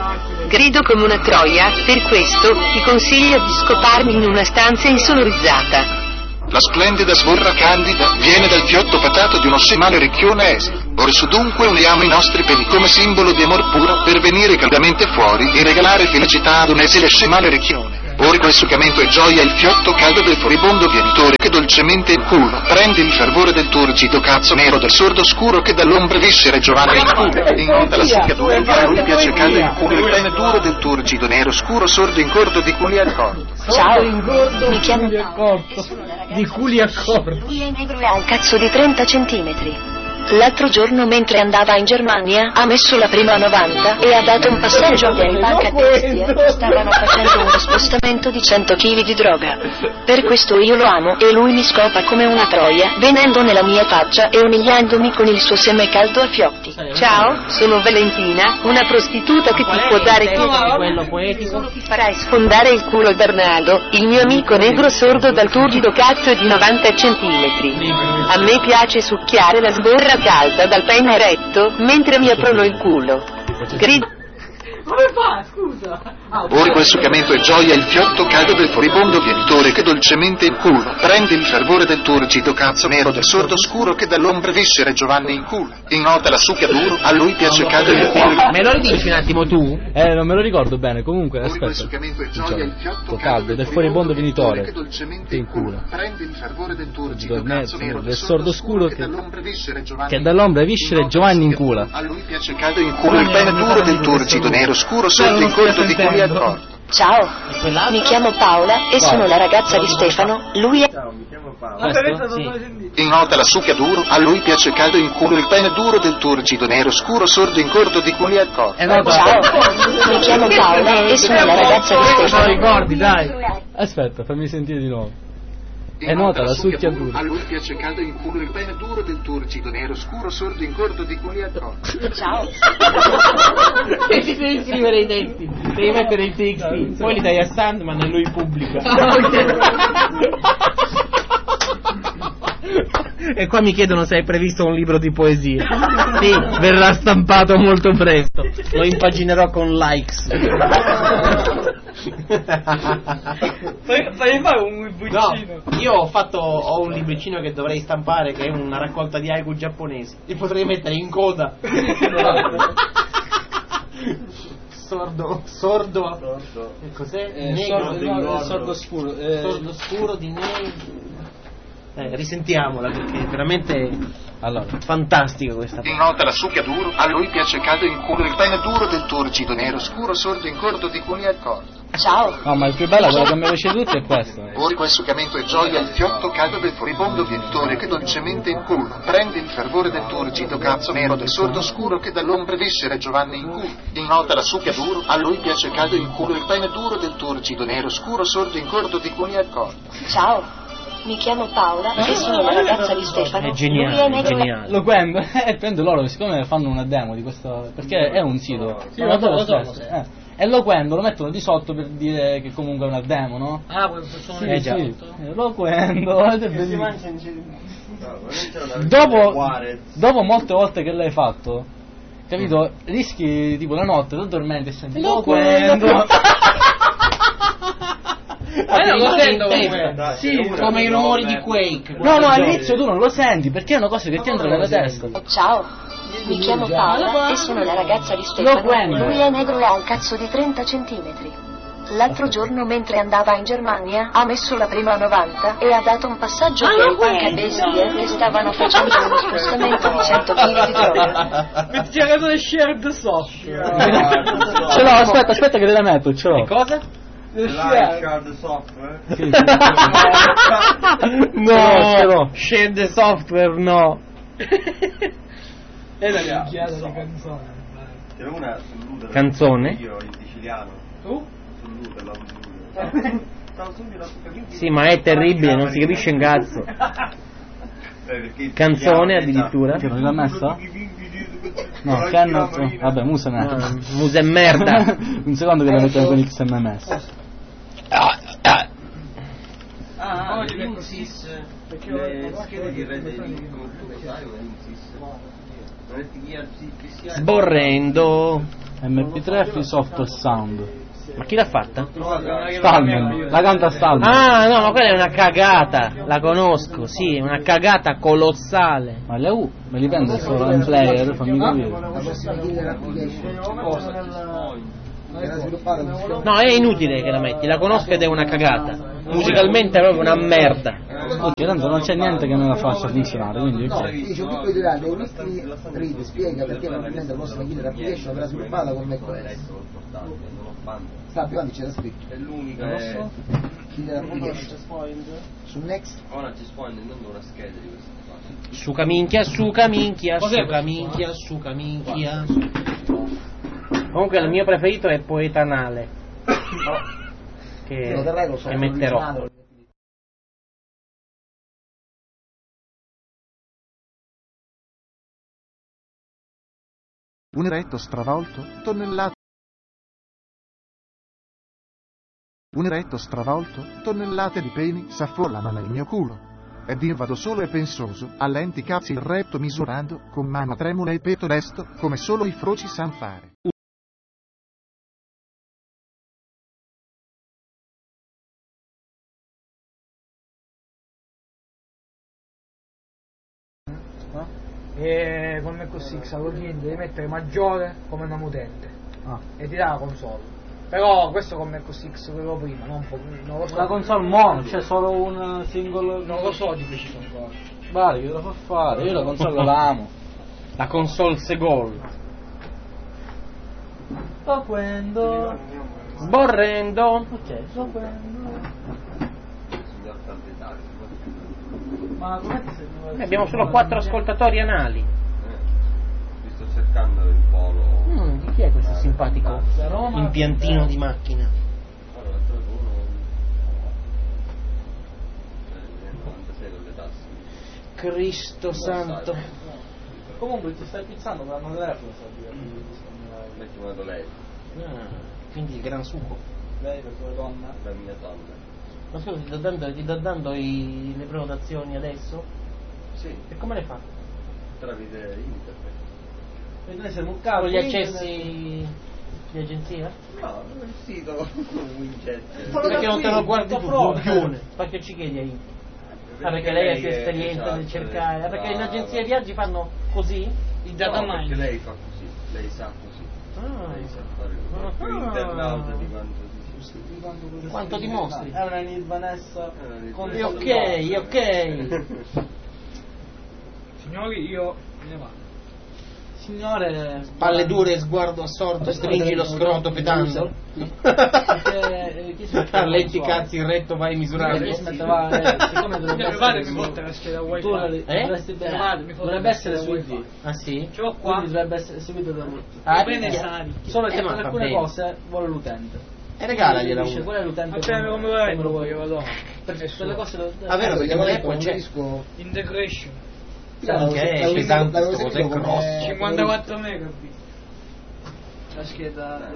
Grido come una troia, per questo ti consiglio di scoparmi in una stanza insonorizzata. La splendida sborra candida viene dal fiotto patato di un ossimale ricchione esile. Orso dunque uniamo i nostri peni come simbolo di amor puro per venire caldamente fuori e regalare felicità ad un esile ossimale ricchione. Ora quel succamento e gioia il fiotto caldo del furibondo vientore che dolcemente in culo prende il fervore del turgido cazzo nero del sordo scuro che dall'ombra viscere Giovanni in culo. Incontra la succhiatura che a lui piace caldo in culo il pene duro del turgido nero scuro sordo in cordo di culi accordo. Ciao, mi chiamo di culi accordo. Lui è negro e ha un cazzo di 30 centimetri. L'altro giorno mentre andava in Germania ha messo la prima a 90 e ha dato un passaggio agli banca bestia che stavano facendo uno spostamento di 100 kg di droga. Per questo io lo amo e lui mi scopa come una troia venendo nella mia faccia e umiliandomi con il suo seme caldo a fiotti. Ciao, sono Valentina, una prostituta che ti può dare quello poetico. solo ti farai sfondare il culo al Bernardo, il mio amico negro sordo dal turgido cazzo di 90 centimetri. A me piace succhiare la sborra calda dal pene eretto mentre mi aprono il culo. Come fa? Scusa. Ora quel succamento e gioia il fiotto caldo del furibondo vientore che dolcemente in culo prende il fervore del turgido cazzo nero del sordo scuro che dall'ombra viscere Giovanni in culo. In nota la succhia duro, a lui piace caldo in culo. Me lo ridici un attimo tu? Non me lo ricordo bene, comunque Ora quel aspetta. succamento e gioia il fiotto Caldo del furibondo vientore che dolcemente in culo prende il fervore del turgido del cazzo nero del sordo scuro che dall'ombra viscere Giovanni in culo. A lui piace caldo in culo il pene duro del turgido nero scuro sordo in cordo di culi accordo. Ciao, mi chiamo Paola e sono la ragazza di Stefano, lui è... In nota la succhia duro, a lui piace caldo in culo il pene duro del turgido nero scuro sordo in cordo di culi accordo. Ciao, mi chiamo Paola e sono la ragazza di Stefano. Ricordi, dai. Aspetta, fammi sentire di nuovo. È nota la succhia dura. A lui piace caldo in culo il pene duro del turgido nero scuro sordo in cordo di culi accordo. Ciao. E ti devi scrivere i denti, devi mettere i TXT, poi li dai a Sandman e lui pubblica. E qua mi chiedono se hai previsto un libro di poesia. Sì, verrà stampato molto presto. Lo impaginerò con likes. Fai fare un libricino. No, io ho un libricino che dovrei stampare che è una raccolta di haiku giapponesi. Li potrei mettere in coda. Sordo. Cos'è? Negro. Sordo scuro. Sordo scuro di nero. Risentiamola perché è veramente fantastica questa In nota la succhia duro, a lui piace caldo in culo il pene duro del turgido nero scuro sordo in cordo di culi accordo. Ciao. No, ma il più bello, quello che mi piace tutto è questo. Ora quel succamento e gioia il fiotto caldo del furibondo vientore che dolcemente in culo prende il fervore del turgido cazzo nero del sordo scuro che dall'ombra viscere Giovanni in culo. In nota la succhia duro, a lui piace caldo in culo il pene duro del turgido nero scuro sordo in cordo di culi accordo. Ciao. Mi chiamo Paola e sono la ragazza di Stefano. È geniale, lui è negro geniale. Lo prendo loro, siccome fanno una demo di questo, perché è un sito. Sì, lo so. E lo mettono di sotto per dire che comunque è una demo, no? Ah, questo sono Sì, sì. Lo dopo molte volte che l'hai fatto, capito? Rischi tipo la notte, tu dormenti e senti lo quendo. Non lo sento comunque. Sì, come i rumori di Quake. No, all'inizio tu non lo senti perché è una cosa che ti entra nella testa. Ciao, mi chiamo Paola e sono la ragazza di Stefano. Lui è negro e ha un cazzo di 30 centimetri. L'altro giorno mentre andava in Germania ha messo la prima a 90 e ha dato un passaggio per banca bestia che stavano facendo uno spostamento di 100 kg di droga. Metti la canzone Share the Software. Ce l'ho, aspetta che te la metto, ce l'ho. Cosa? Share the software? No, Share the software, no. È la minchiata di canzone. C'era una sull'utero. Canzone? Io in siciliano. Tu? Sull'utero, stavo subito Sì, ma è terribile, non si capisce un cazzo. Canzone addirittura. Che non l'ha messa? No, che hanno. Vabbè, musa merda. Musa e merda. Un secondo che la mettono con XMMS. l'INSYS, le schede di rete link, come sai, l'INSYS? Non è PCI. Sborrendo. MP3 Free Software Sound. Ma chi l'ha fatta? Stallman, la canta Stallman. Ah, no, ma quella è una cagata, la conosco, sì, una cagata colossale. Ma le U me li prende solo in player, fammi capire. La prossima Killer Application era sviluppata con No, è inutile che la metti, la conosco ed è una cagata. Musicalmente è proprio una merda. Oggi tanto non c'è niente che me la faccia funzionare, quindi no, ok. dice un piccolo tutorial dei Wiki Read spiega perché probabilmente la prossima Killer Application verrà sviluppata con macOS. Sta più avanti c'era scritto. È l'unica Killer Application. Su Next. Ora ci sto andando una scheda di queste cose. Suca minchia, suca minchia, suca minchia, suca minchia. Comunque il mio preferito è Poeta Anale. Che metterò. Un eretto stravolto, tonnellate. Un eretto stravolto, tonnellate di peni s'affollano nel mio culo. Ed io vado solo e pensoso, all'enti cazzi il retto misurando, con mano tremula e petto lesto, come solo i froci san fare. E con MacOS X all'origine devi mettere maggiore come nome utente e ti dà la console. Però questo con MacOS X quello prima, non lo so. La console mono, c'è solo un singolo. Non lo so di preciso ancora. Guarda che lo fa fare, io la console la amo. La console Segol. Sborrendo. Ok, Ma com'è che noi abbiamo solo 4 ascoltatori anali. Vi sto cercando il polo. Di chi è questo simpatico impiantino di macchina? Allora, 96 con le tasse. Cristo santo. Comunque ti stai pizzando per un telefono, Metti una lei. Quindi il gran succo. Lei per tua donna? La mia donna. Ma scusa, ti sta dando le prenotazioni adesso? Sì. E come le fa? Tramite internet. E noi siamo un capo. Con gli accessi di agenzia? No, il sito Winchester. Perché non te lo guardi tu, coglione? Perché ci chiedi a internet? Ah, perché lei ha più esperienza nel cercare. Ah, perché in agenzia di viaggi fanno così? Il data no, mining. perché lei fa così, lei sa così. Lei sa fare più internauta di quanto di quanto dimostri? È una nirvanessa. Ok. Signori, io me ne vado. Signore, palle dure, sguardo assorto, stringi lo scroto petando. Letti cazzi il retto, vai a misurare. Siccome mi porta la scheda wifi. Dovrebbe essere su ID. Ah sì? Ce l'ho qua. Quindi dovrebbe essere seguito da tutti. Bene, solo che per alcune cose vuole l'utente. E regalagliela dice qual è l'utente. Appena come lo voglio, vado. Per le cose vero, perché non è poi c'è integration. Che è pesante sto coso, è grosso. 54 megabit. La scheda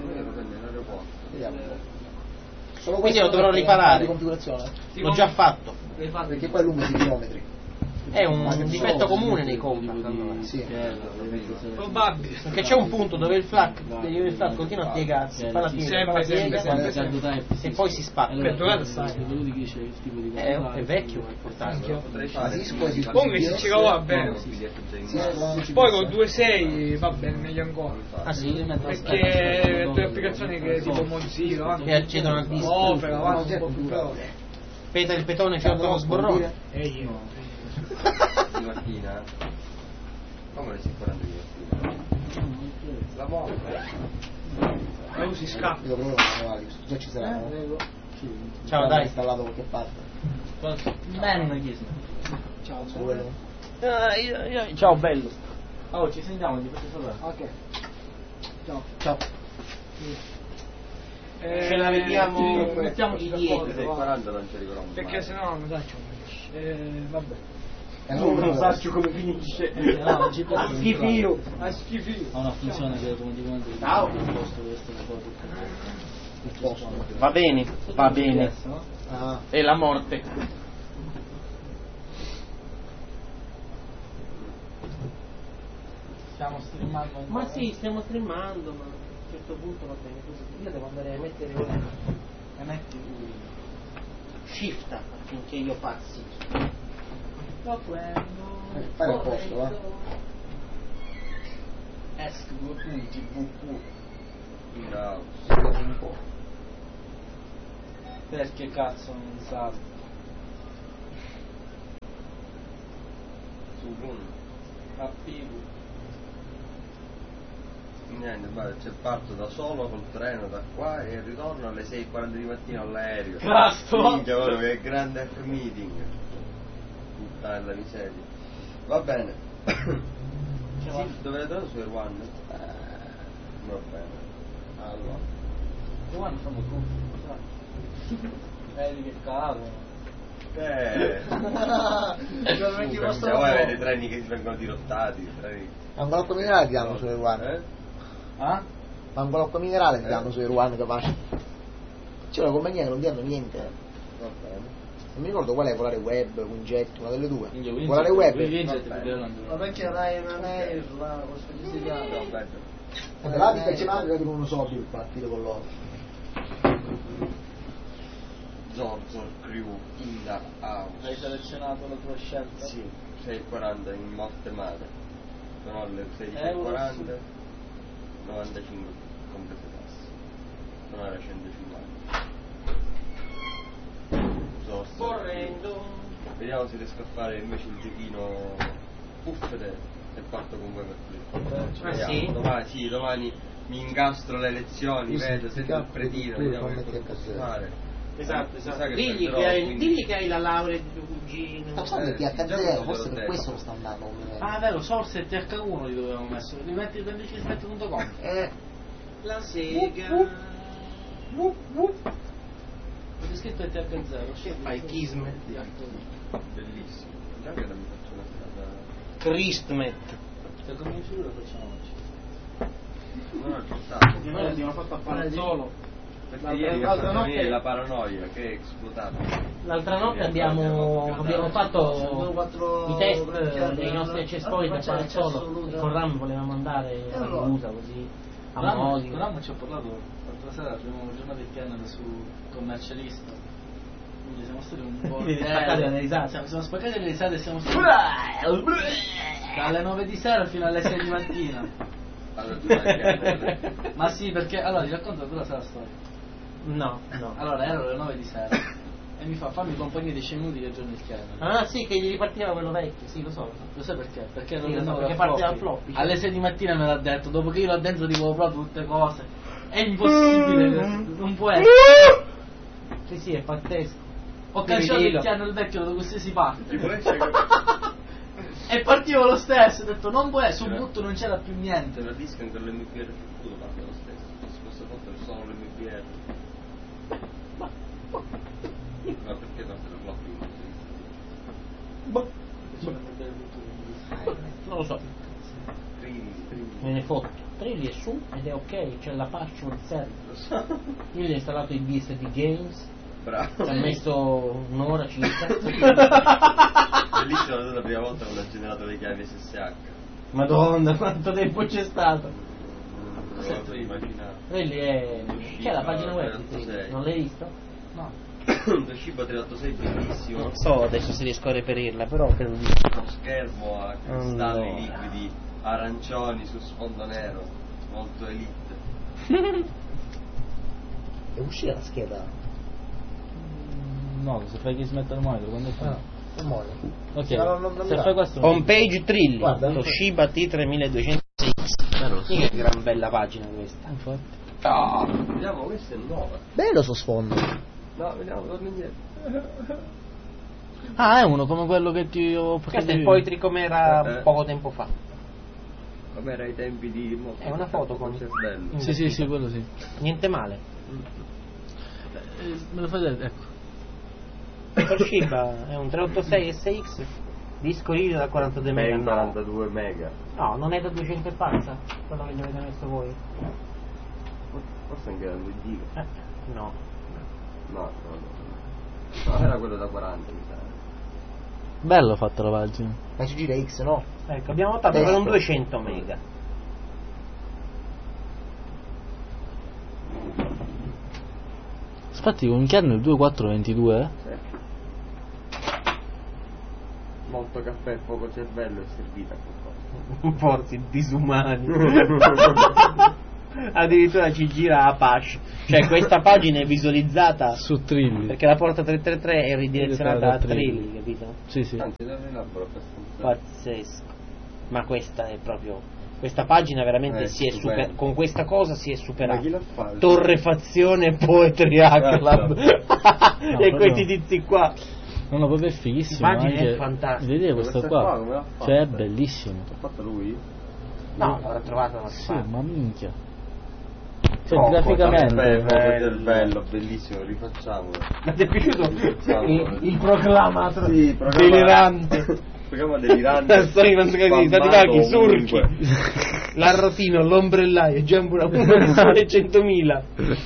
quindi lo dovrò riparare. L'ho già fatto. Perché poi è lungo di chilometri. È un difetto comune nei compact. Sì. Probabile. Perché c'è un punto dove il FLAC continua a piegarsi, fa la piega, e poi si spacca. È vecchio portarlo. Comunque se ci va bene. Poi con 2.6 va bene, meglio ancora. Ah sì? Perché due applicazioni che tipo Mozilla che accedono al disco. Opera, vanno un po' più veloce. Peta il petone fiocco lo sborrone. E io. Di mattina. Come le si faranno di mattina? La morte. Ma usi scappa. Io provo già ci sarà. Ciao, dai. Installato qualche parte. Ben Ghismo. Ciao, ciao bello. Oh, ci sentiamo di questo solo. Ok. Ciao. Ce la vediamo. Mettiamo i dietro. 40 non ci arriverò mai. Perché sennò non faccio vabbè. Non saccio come finisce. No, ci A schifio. Ha una funzione che automaticamente posto deve essere Va bene. E la morte. Stiamo streamando. Ma sì, stiamo streamando, ma a un certo punto va bene così. Io devo andare a mettere E metti lui. shift affinché io passi. Sto prendo. Fare il posto, va. Esc 2 punti, VQ. No. Un po'. Perché cazzo non sa? Su uno. Attivo. Niente, guarda, c'è parto da solo col treno da qua e ritorno alle 6:40 di mattina all'aereo. Cazzo! Minchia, guarda che grande meeting. Puttana la miseria. Va bene. Sì, dove trovo su Air One? Va bene. Allora. Quando fanno tutti, vedi che caro. Scusa, voi avete treni che si vengono dirottati, treni. Angolotto minerale ti danno su Air One. Ah? Angolotto minerale ti danno su Air One, capace. C'è una compagnia che non ti danno niente. Va bene. Non mi ricordo qual è, volare web, Winjet, una delle due. Winjet, Volare web. Ma perché Ryanair Air, la cosa si chiama? Vabbè. Là ti facevamo che non lo so più partito con loro. Zorzo Crew in the house. Hai selezionato la tua scelta? Sì, 6:40 in morte male. Sono alle 16:40, 95 comprese tasse. Sono alle 150. Correndo. Vediamo se riesco a fare invece il giochino puffete e parto con voi per qui. Sì? Domani mi incastro le lezioni, vedo, sento il predino, vediamo che cosa posso fare. Esatto. Sa che Digli prenderò, che, quindi- digli che hai la laurea di tuo cugino. Ma sono del TH0, forse per questo lo sta andando come me. Ah, vero, Source e TH1 li dovevamo messo. Li metti da decismet.com. La sega. Ho scritto il TH0. Fai Kismet. Bellissimo. Già che mi faccio una strada. Christmet. Se cominci lui lo facciamo oggi. Non ho accettato. Noi l'abbiamo fatto a fare solo. Perché ieri mi ha fatto venire la paranoia che è esplotata. L'altra notte abbiamo fatto i test dei nostri accessori da fare solo. Con RAM volevamo andare a USA così a Modi. Ram ci ho parlato l'altra sera, la prima giornata di Canada su commercialista. Quindi siamo stati un po'. Spaccati dalle risate. Siamo spaccati dalle risate e siamo stati dalle 9 di sera fino alle 6 di mattina. Ma sì, perché allora ti racconto tutta la storia. No. Allora erano le 9 di sera e mi fa fammi compagnia 10 minuti che aggiorno il Canada. Ah sì, che gli ripartiva quello vecchio, sì lo so. Lo sai perché? Perché, Sì, lo so, perché parte dal floppy. Alle 6 di mattina me l'ha detto, dopo che io là dentro dico proprio tutte cose. È impossibile, non può essere. Sì, è pazzesco. Ho cancellato il piano il vecchio da qualsiasi parte. Tipo lei c'è E partivo lo stesso, ho detto non può essere, sul butto non c'era più niente. la disca anche l'MPR futuro parte lo stesso. Questa volta è solo l'MPR. Ma perché parte lo floppy? Non lo so. Me ne fotto. Trilli è su ed è ok, c'è la password server. Io gli ho installato il BSD Games. Bravo. Ci ha messo un'ora circa. Bellissimo, la prima volta non ha generato le chiavi SSH. Madonna, quanto tempo c'è stato. Non lo posso immaginare. Trilli è. C'è la pagina web di Trilli, 386. non l'hai visto? No. Toshiba 386 bellissimo. Non so adesso se riesco a reperirla, però credo di Lo schermo a cristalli liquidi arancioni su sfondo nero, molto elite. È uscita la scheda. No, se fai che smettere il monitor, quando fai? Non muore. Ok, non se fai questo. Homepage Trilli, Guarda. Toshiba T3206X. Che gran bella pagina questa. Infatti. Vediamo, questa è nuova. Bello sto sfondo. No, vediamo, torna indietro. Ah, è uno come quello che ti ho Questo è il Poetry come era poco tempo fa. Vabbè, era ai tempi di... È una foto con... bello. Sì, quello sì. Niente male. Me lo fai vedere, ecco. Toshiba è un 386 SX, disco rigido da 42 mega. 42 mega. No, non è da 200 e pazza, quello che gli avete messo voi. Forse anche da 2 giga. No. No, era quello da 40 mi sa. Bello fatto la pagina. Ma ci gira X, no? Ecco, abbiamo optato per un 200 mega. Infatti con chi hanno il 2422? Molto caffè, poco cervello è servita Forse disumani. Addirittura ci gira Apache. Cioè questa pagina è visualizzata su Trilli, perché la porta 333 è ridirezionata a Trilli, capito? Sì, sì. Anzi, Pazzesco. Ma questa è proprio, questa pagina veramente si è con questa cosa si è superata. Torrefazione e Poetry Club. E questi tizi qua. No, proprio è fighissimo. L'immagine è fantastica. Vedete questo qua? Cioè è bellissimo. L'ha fatto lui? No, l'avrà trovato una Sì, ma minchia. Cioè, graficamente bello, bellissimo, rifacciamolo. Ma ti è piaciuto il proclama delirante? Programma delirante. La storia di Stati Surchi, l'arrotino, l'ombrellaio, Giambura 100.000.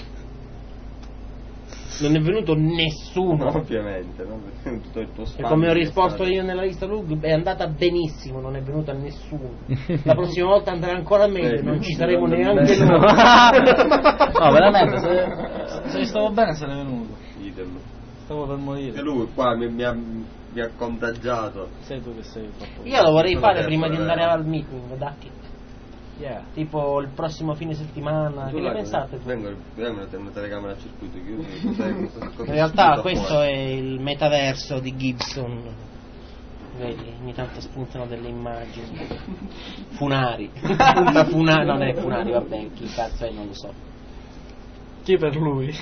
Non è venuto nessuno. No, ovviamente, no? Tutto il tuo e come ho risposto io nella lista Lug, è andata benissimo, non è venuta nessuno. La prossima volta andrà ancora meglio, non ci saremo neanche noi. No, veramente, se stavo bene se n'è venuto. Idem. Stavo per morire. E lui qua mi ha contagiato. Sei tu che sei troppo. Io lo vorrei fare prima di andare al meeting, dai. Yeah. Tipo il prossimo fine settimana. Che ne pensate? Vengo una telecamera a circuito chiuso. In realtà questo è il metaverso di Gibson. Vedi, ogni tanto spuntano delle immagini. Funari. Non è Funari, vabbè, chi cazzo è non lo so. Chi per lui?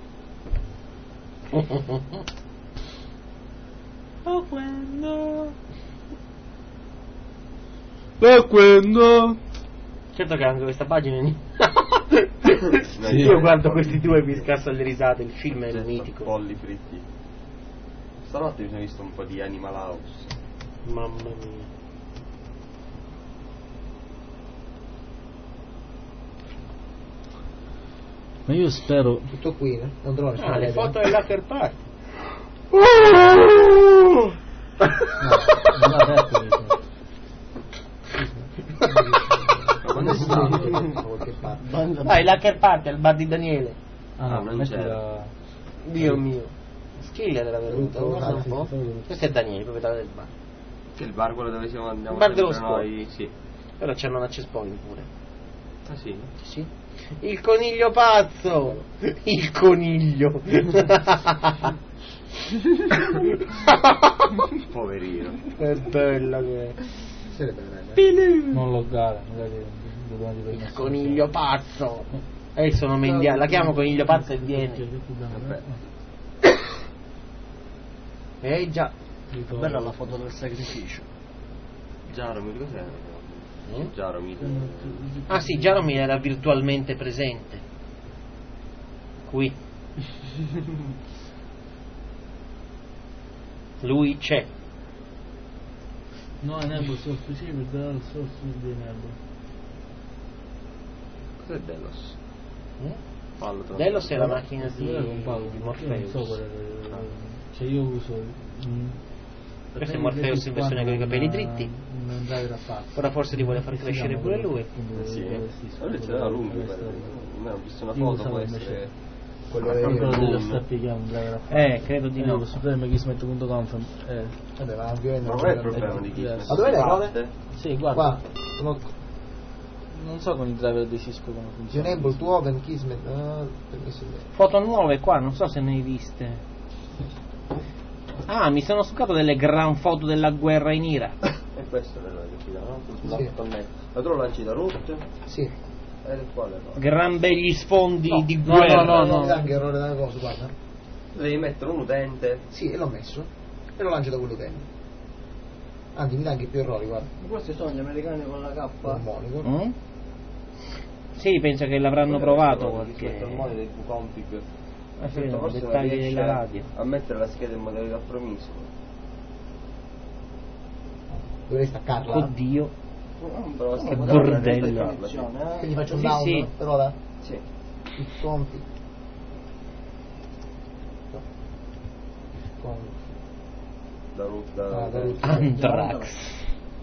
Oh quando. Certo che anche questa pagina è sì. Io guardo questi due e mi scasso alle risate, il film è mitico. Polli fritti. Stanotte mi sono visto un po' di Animal House. Mamma mia. Ma io spero. Tutto qui, eh? Non trovo le foto dell'hacker party. Non l'ha detto. Quando si fa? Vai, l'hacker party al bar di Daniele. Non c'era. Dio mio. Schiglia della venuta. Un po'. Questo è Daniele, proprietario del bar. Che il bar quello dove andiamo il bar dello noi, sì. Però c'hanno una cespoglio pure. Ah sì? Sì. Il coniglio pazzo! Il coniglio! Poverino. È bella che è. Non loggare, il coniglio pazzo! Sono mendiano, la chiamo coniglio pazzo e viene. Già. Bella la foto del sacrificio. Jaromir, cos'era? Jaromir. Ah sì, Jaromir era virtualmente presente. Qui. Lui c'è. No, è Nebo sostitutivo del sostitutivo di Nebo. Cos'è Delos? Delos è la macchina di Morpheus. Non so cioè io uso. Questo è Morpheus in versione con i capelli dritti. Ora forse li vuole far crescere pure lui. Sì. Allora c'era lungo. Non ho visto una foto, può essere. Quello dello stappichiamo, credo di no. Su Kismet.com. Vabbè, ma ovviamente non è il problema di Kismet. Ma dove le cose? Sì, guarda. Qua. Non so con il driver di Cisco come funziona. Enable to open Kismet. Foto nuove qua, non so se ne hai viste. Ah, mi sono succato delle gran foto della guerra in Iraq. E questo è quello che ci dà, no? Sì. Ma tu lo lanci da root? Sì. Gran begli sfondi di guerra. No, anche errore da cosa, guarda. Devi mettere un utente. Sì, l'ho messo. E lo lancio da quell'utente. Anzi, mi dà anche più errori, guarda. Questi sono gli americani con la K. Un monitor. Sì, penso che l'avranno provato qualche. Il monitor di config. Dettagli della radio. A mettere la scheda in modalità promiscuo. Dovrei staccarla. Oddio. Che bordello. Quindi faccio un down, sì. però da? Sì. Il config. Anthrax.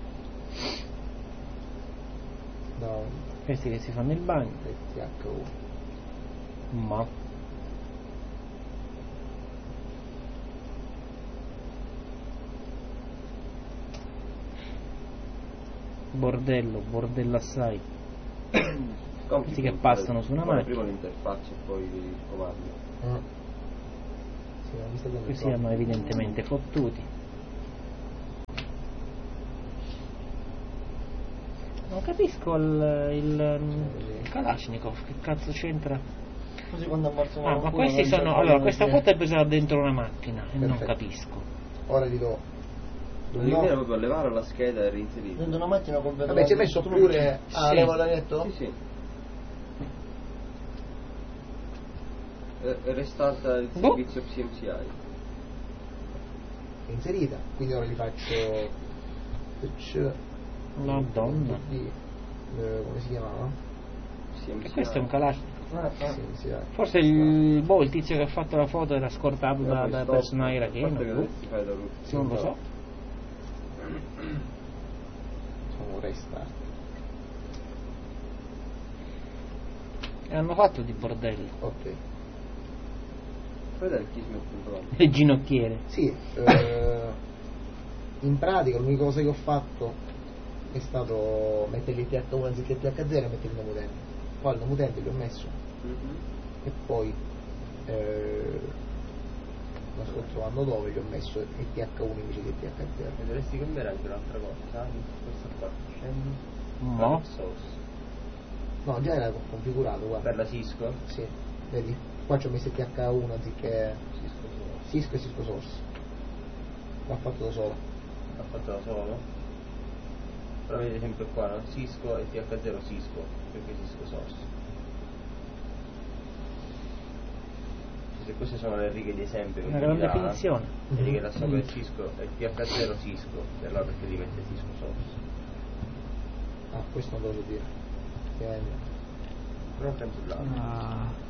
No, Questi che si fanno il bagno. THU. Ma bordello assai. Questi che passano su una macchina. Prima l'interfaccia e poi i comandi. Questi hanno evidentemente fottuti. Non capisco il Kalashnikov, che cazzo c'entra? Così quando ammazzano Ma questi sono. Allora, questa foto è presa dentro una macchina e non capisco. Ora li do. Devi venire proprio a levare la scheda e reinserire. Dentro una macchina completamente. Vabbè, ci hai messo pure. Ah, levo l'anetto? Sì, sì. Restarta il servizio PCMCI. È inserita, quindi ora li faccio. Madonna. Come si chiamava? E questo è un Kalashnikov. Sì. Forse il tizio che ha fatto la foto era scortato da personale iracheno. Non lo so. Sono restart. E hanno fatto di bordello. Ok. Vedere chi si mette Le ginocchiere. Sì, in pratica l'unica cosa che ho fatto è stato mettere il TH1 anziché il TH0 e mettere il nome utente. Poi il nome utente li ho messo e poi lo sto trovando dove gli ho messo il TH1 invece del TH0. E dovresti cambiare anche un'altra cosa, sai? Questa qua, scendi. No. No, già era configurato, guarda. Per la Cisco? Sì, vedi? Qua ci ho messo il TH1 anziché Cisco e Cisco Source. L'ha fatto da solo. L'ha fatto da solo? Però vedete sempre qua, no? Cisco e TH0 Cisco, perché Cisco Source. Cioè, se queste sono le righe di esempio che una gran definizione. vedi che là sopra il Cisco e il TH0 Cisco, e allora perché li mette Cisco Source? Ah, questo non devo dire. Però penso là.